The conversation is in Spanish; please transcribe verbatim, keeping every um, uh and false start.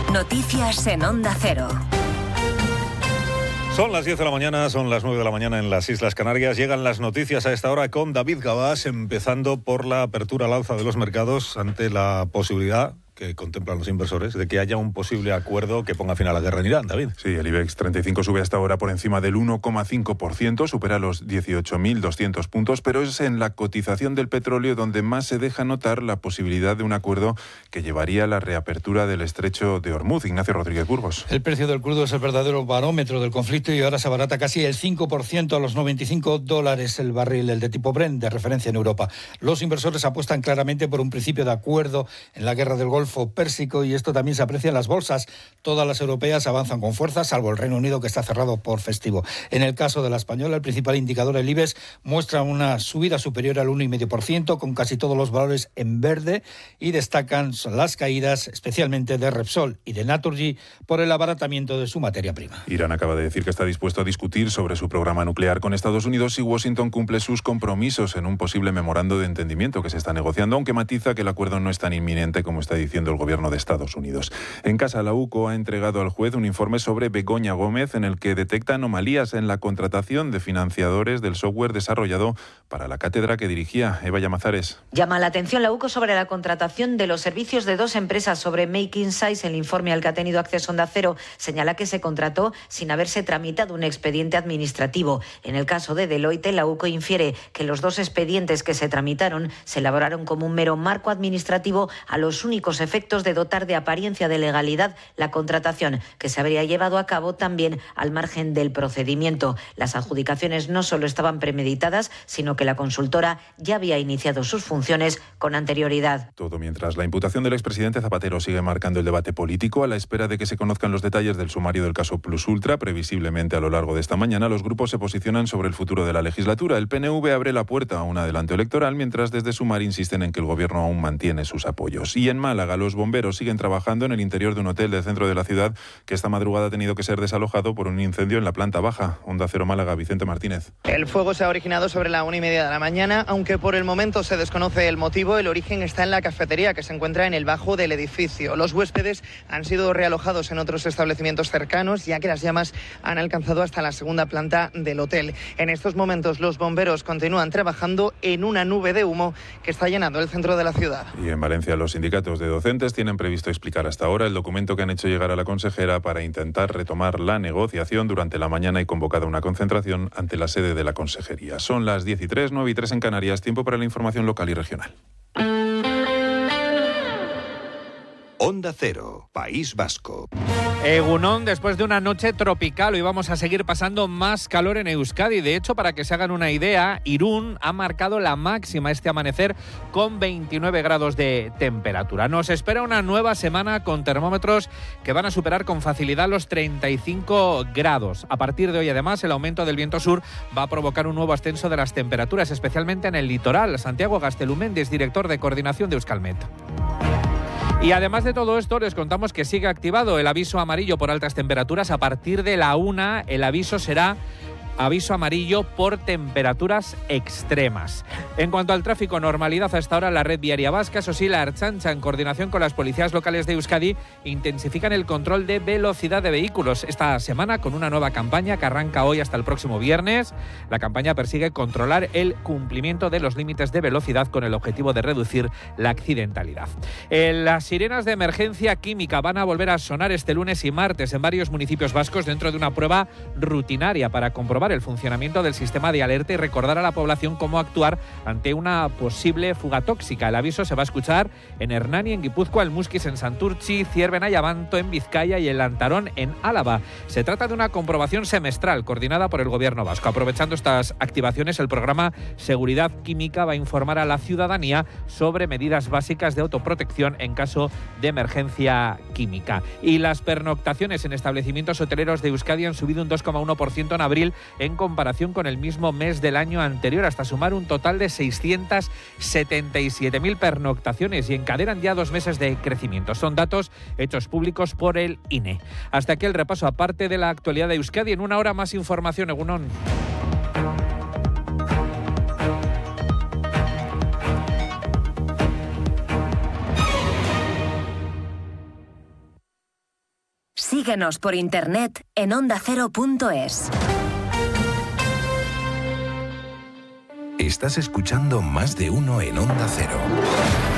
Noticias en Onda Cero. Son las diez de la mañana, son las nueve de la mañana en las Islas Canarias. Llegan las noticias a esta hora con David Gabás, empezando por la apertura al alza de los mercados ante la posibilidad que contemplan los inversores de que haya un posible acuerdo que ponga fin a la guerra en Irán. David. Sí, el IBEX treinta y cinco sube hasta ahora por encima del uno coma cinco por ciento, supera los dieciocho mil doscientos puntos, pero es en la cotización del petróleo donde más se deja notar la posibilidad de un acuerdo que llevaría a la reapertura del estrecho de Hormuz. Ignacio Rodríguez Burgos. El precio del crudo es el verdadero barómetro del conflicto y ahora se abarata casi el cinco por ciento a los noventa y cinco dólares el barril, el de tipo Brent, de referencia en Europa. Los inversores apuestan claramente por un principio de acuerdo en la guerra del Golfo Pérsico y esto también se aprecia en las bolsas. Todas las europeas avanzan con fuerza, salvo el Reino Unido, que está cerrado por festivo. En el caso de la española, el principal indicador, el IBEX, muestra una subida superior al uno coma cinco por ciento, con casi todos los valores en verde, y destacan las caídas, especialmente de Repsol y de Naturgy, por el abaratamiento de su materia prima. Irán acaba de decir que está dispuesto a discutir sobre su programa nuclear con Estados Unidos si Washington cumple sus compromisos en un posible memorando de entendimiento que se está negociando, aunque matiza que el acuerdo no es tan inminente como está diciendo el gobierno de Estados Unidos. En casa, la UCO ha entregado al juez un informe sobre Begoña Gómez en el que detecta anomalías en la contratación de financiadores del software desarrollado para la cátedra que dirigía. Eva Llamazares. Llama la atención la UCO sobre la contratación de los servicios de dos empresas sobre Make Insights. El informe al que ha tenido acceso Onda Cero señala que se contrató sin haberse tramitado un expediente administrativo. En el caso de Deloitte, la UCO infiere que los dos expedientes que se tramitaron se elaboraron como un mero marco administrativo a los únicos efectos de dotar de apariencia de legalidad la contratación, que se habría llevado a cabo también al margen del procedimiento. Las adjudicaciones no solo estaban premeditadas, sino que la consultora ya había iniciado sus funciones con anterioridad. Todo mientras la imputación del expresidente Zapatero sigue marcando el debate político. A la espera de que se conozcan los detalles del sumario del caso Plus Ultra, previsiblemente a lo largo de esta mañana, los grupos se posicionan sobre el futuro de la legislatura. El P N V abre la puerta a un adelanto electoral, mientras desde Sumar insisten en que el gobierno aún mantiene sus apoyos. Y en Málaga, los bomberos siguen trabajando en el interior de un hotel del centro de la ciudad que esta madrugada ha tenido que ser desalojado por un incendio en la planta baja. Onda Cero Málaga, Vicente Martínez. El fuego se ha originado sobre la una y media de la mañana, aunque por el momento se desconoce el motivo. El origen está en la cafetería, que se encuentra en el bajo del edificio. Los huéspedes han sido realojados en otros establecimientos cercanos, ya que las llamas han alcanzado hasta la segunda planta del hotel. En estos momentos los bomberos continúan trabajando en una nube de humo que está llenando el centro de la ciudad. Y en Valencia, los sindicatos de docentes tienen previsto explicar hasta ahora el documento que han hecho llegar a la consejera para intentar retomar la negociación. Durante la mañana y convocada una concentración ante la sede de la consejería. Son las diez y tres, nueve y tres en Canarias. Tiempo para la información local y regional. Onda Cero, País Vasco. Egunon, después de una noche tropical, hoy vamos a seguir pasando más calor en Euskadi. De hecho, para que se hagan una idea, Irún ha marcado la máxima este amanecer con veintinueve grados de temperatura. Nos espera una nueva semana con termómetros que van a superar con facilidad los treinta y cinco grados. A partir de hoy, además, el aumento del viento sur va a provocar un nuevo ascenso de las temperaturas, especialmente en el litoral. Santiago Gastelumendi es director de coordinación de Euskalmet. Y además de todo esto, les contamos que sigue activado el aviso amarillo por altas temperaturas. A partir de la una, el aviso será aviso amarillo por temperaturas extremas. En cuanto al tráfico, normalidad hasta ahora en la red viaria vasca. Eso sí, la Ertzaintza, en coordinación con las policías locales de Euskadi, intensifican el control de velocidad de vehículos esta semana con una nueva campaña que arranca hoy hasta el próximo viernes. La campaña persigue controlar el cumplimiento de los límites de velocidad con el objetivo de reducir la accidentalidad. En las sirenas de emergencia química van a volver a sonar este lunes y martes en varios municipios vascos dentro de una prueba rutinaria para comprobar el funcionamiento del sistema de alerta y recordar a la población cómo actuar ante una posible fuga tóxica. El aviso se va a escuchar en Hernani, en Guipúzcoa, el Muskis en Santurtzi, Ciervena y Abanto en Vizcaya y el Lantarón en Álava. Se trata de una comprobación semestral coordinada por el Gobierno vasco. Aprovechando estas activaciones, el programa Seguridad Química va a informar a la ciudadanía sobre medidas básicas de autoprotección en caso de emergencia química. Y las pernoctaciones en establecimientos hoteleros de Euskadi han subido un dos coma uno por ciento en abril en comparación con el mismo mes del año anterior, hasta sumar un total de seiscientas setenta y siete mil pernoctaciones y encadenan ya dos meses de crecimiento. Son datos hechos públicos por el I N E. Hasta aquí el repaso aparte de la actualidad de Euskadi. En una hora más información, Egunon. Síguenos por internet en onda cero punto es. Estás escuchando Más de Uno en Onda Cero.